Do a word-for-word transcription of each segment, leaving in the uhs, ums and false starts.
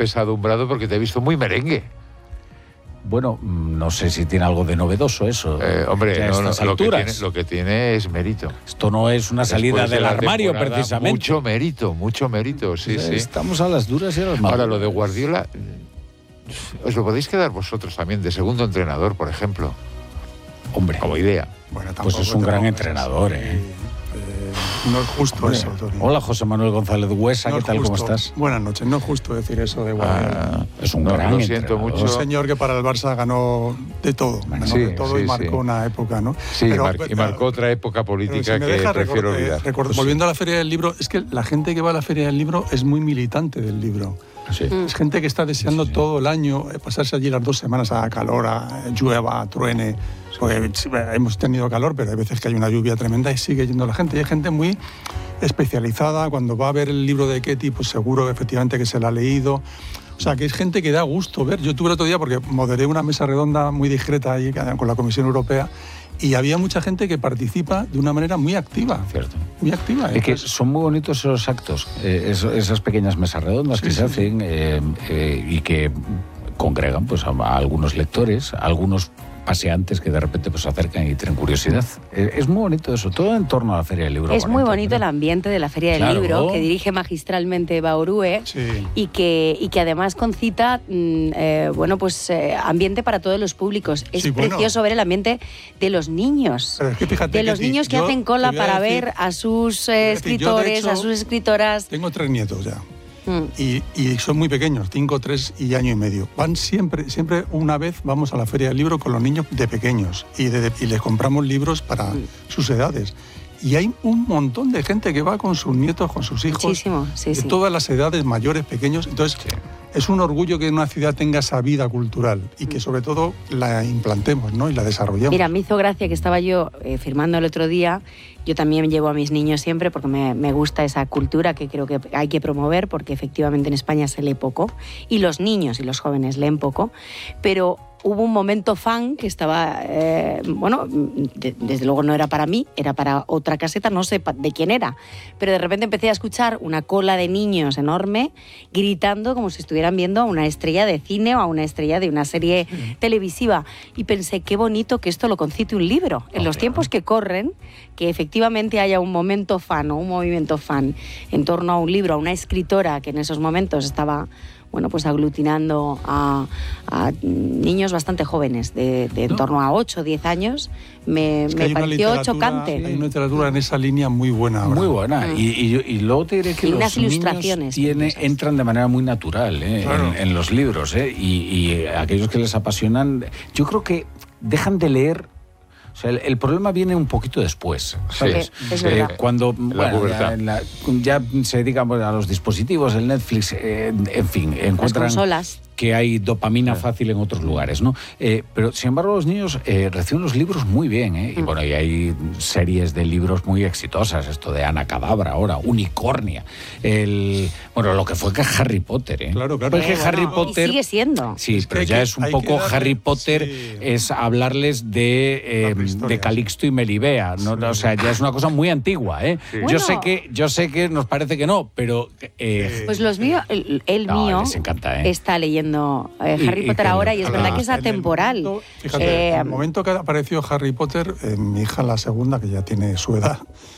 apesadumbrado porque te he visto muy merengue. Bueno, no sé si tiene algo de novedoso eso. Eh, hombre, ya a no, no, estas lo, que alturas. tiene, lo que tiene es mérito. Esto no es una salida Después de del la armario, temporada, precisamente. Mucho mérito, mucho mérito, sí, sí. Estamos a las duras y a las maduras. Ahora, lo de Guardiola, os lo podéis quedar vosotros también, de segundo entrenador, por ejemplo. Hombre, como idea. Bueno, pues es un gran entrenador, ¿eh? No es justo Hombre. eso, Tony. Hola, José Manuel González Huesa, No ¿qué es tal? justo. ¿Cómo estás? Buenas noches. No es justo decir eso de Guardiola. Ah, Es un no, gran lo siento entrenador. mucho. Un señor que para el Barça ganó de todo, ganó Sí, de todo sí, y marcó sí. una época, ¿no? Sí, Pero, mar- y marcó otra época pero política si me que deja prefiero recor- eh, olvidar. recordar- volviendo a la Feria del Libro, es que la gente que va a la Feria del Libro es muy militante del libro. Sí. Es gente que está deseando Sí, sí. todo el año eh, pasarse allí las dos semanas a calor, a llueva, a truene. Porque sí, hemos tenido calor, pero hay veces que hay una lluvia tremenda y sigue yendo la gente. Y hay gente muy especializada. Cuando va a ver el libro de Ketty, pues seguro efectivamente que se lo ha leído. O sea, que es gente que da gusto ver. Yo tuve el otro día, porque moderé una mesa redonda muy discreta ahí con la Comisión Europea, y había mucha gente que participa de una manera muy activa. Cierto. Muy activa. Es que Entonces, son muy bonitos esos actos, eh, eso- esas pequeñas mesas redondas Sí, que sí, se hacen eh, eh, y que congregan pues, a, a algunos lectores, a algunos paseantes que de repente pues, se acercan y tienen curiosidad. Eh, es muy bonito eso, todo en torno a la Feria del Libro. Es muy bonito el ¿eh? ambiente de la Feria del Claro. Libro, que dirige magistralmente Eva Orue, sí. y que, y que además concita mm, eh, bueno, pues, eh, ambiente para todos los públicos. Es Sí, bueno. precioso ver el ambiente de los niños. Pero es que fíjate, De los Ketty, niños que yo hacen cola te voy a para decir- ver a sus eh, decir, yo, de escritores, hecho, a sus escritoras. Tengo tres nietos ya. Mm. Y, y son muy pequeños, cinco, tres y año y medio. Van siempre, siempre una vez vamos a la Feria del Libro con los niños de pequeños y, de- y les compramos libros para Mm. sus edades. Y hay un montón de gente que va con sus nietos, con sus hijos, Muchísimo, sí, de sí. todas las edades, mayores, pequeños. Entonces, es un orgullo que una ciudad tenga esa vida cultural y que sobre todo la implantemos, ¿no? Y la desarrollemos. Mira, me hizo gracia que estaba yo eh, firmando el otro día. Yo también llevo a mis niños siempre porque me, me gusta esa cultura que creo que hay que promover, porque efectivamente en España se lee poco y los niños y los jóvenes leen poco, pero hubo un momento fan que estaba, eh, bueno, de- desde luego no era para mí, era para otra caseta, no sé pa- de quién era, pero de repente empecé a escuchar una cola de niños enorme gritando como si estuvieran viendo a una estrella de cine o a una estrella de una serie televisiva, y pensé, qué bonito que esto lo concite un libro. En los tiempos que corren, que efectivamente haya un momento fan o un movimiento fan en torno a un libro, a una escritora que en esos momentos estaba, bueno, pues aglutinando a, a niños bastante jóvenes, de, de en No. torno a ocho o diez años, me, Es que me hay una pareció literatura- chocante. Hay una literatura en esa línea muy buena ahora. Muy buena. Mm. Y, y- y luego te diré que Y los unas niños ilustraciones tiene, preciosas. entran de manera muy natural ¿eh? Claro. en, en los libros. ¿eh? Y, y aquellos que les apasionan, yo creo que dejan de leer. O sea, el, el problema viene un poquito después, ¿sabes? Sí, es verdad. cuando bueno, pubertad. ya, en la- ya se dedican pues, a los dispositivos, el Netflix, eh, en fin, Las encuentran consolas. que hay dopamina fácil en otros lugares, ¿no? Eh, pero, sin embargo, los niños eh, reciben los libros muy bien, ¿eh? Y Mm. bueno, y hay series de libros muy exitosas, esto de Ana Cadabra ahora, Unicornia, el, bueno, lo que fue que Harry Potter, ¿eh? Claro, claro. Pero es que Eh, Harry bueno, Y Potter... sigue siendo. Sí, Es que pero hay ya que- es un hay que poco darle- Harry Potter, sí. es hablarles de, eh, La prehistoria, de Calixto y Melibea, ¿no? O sea, ya es una cosa muy antigua, ¿eh? Sí. Yo Bueno. sé que yo sé que nos parece que no, pero eh, Pues los míos, el, el No, mío les encanta, ¿eh? está leyendo eh, Y- Harry y Potter que- ahora, y es Ah, verdad que es En el atemporal. momento- Fíjate, Eh, en el momento que apareció Harry Potter, eh, mi hija la segunda, que ya tiene su edad,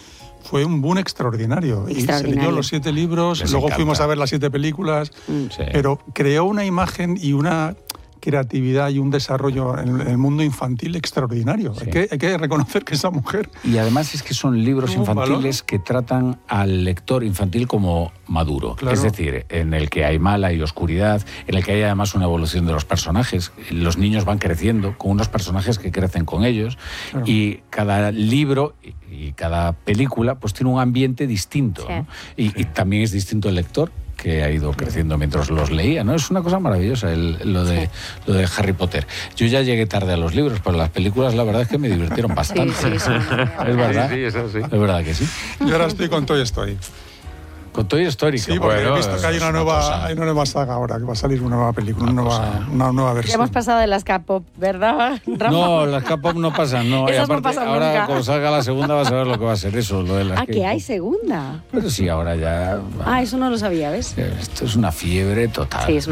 fue un boom extraordinario. Y se Extraordinario. leyó los siete libros, Les luego encanta. fuimos a ver las siete películas, mm. sí. pero creó una imagen y una creatividad y un desarrollo en el mundo infantil extraordinario. Sí. Hay, que, hay que reconocer que esa mujer... Y además es que son libros Un infantiles que tratan al lector infantil como maduro. Claro. Es decir, en el que hay mala y oscuridad, en el que hay además una evolución de los personajes. Los niños van creciendo con unos personajes que crecen con ellos. Claro. Y cada libro y y cada película pues tiene un ambiente distinto. Sí. ¿no? Y, y también es distinto el lector, que ha ido creciendo mientras los leía, ¿no? Es una cosa maravillosa el- lo, de, lo de Harry Potter. Yo ya llegué tarde a los libros, pero las películas la verdad es que me divirtieron bastante. sí, sí. Es verdad. Sí, sí, eso sí. Es verdad que sí. Yo ahora estoy con Toy Story. Con Toy Story. Sí, que porque bueno, he visto que hay es una, nueva, cosa. hay una nueva saga ahora, que va a salir una nueva película, una, Una nueva, cosa. una nueva Ya versión. hemos pasado de las K-pop, ¿verdad, Rafa? No, las K-pop no pasan, no. Y Esas no aparte, pasan ahora nunca. cuando salga la segunda vas a ver lo que va a ser eso, lo de las Ah, que hay K-pop. segunda. Pero sí, ahora ya... Ah, eso no lo sabía, ¿ves? Esto es una fiebre total. Sí, es una